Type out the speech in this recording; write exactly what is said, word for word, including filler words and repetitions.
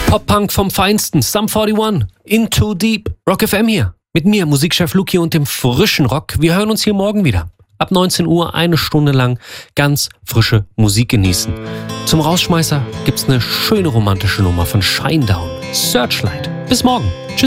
Pop-Punk vom Feinsten, Sum einundvierzig, Into Deep, Rock F M hier. Mit mir, Musikchef Luki und dem frischen Rock. Wir hören uns hier morgen wieder. Ab neunzehn Uhr eine Stunde lang ganz frische Musik genießen. Zum Rausschmeißer gibt's eine schöne romantische Nummer von Shinedown, Searchlight. Bis morgen.